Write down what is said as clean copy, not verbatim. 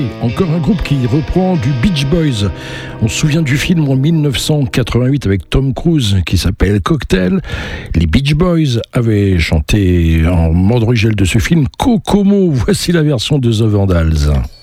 Encore un groupe qui reprend du Beach Boys. On se souvient du film en 1988 avec Tom Cruise qui s'appelle Cocktail. Les Beach Boys avaient chanté en mode original de ce film Kokomo. Voici la version de The Vandals.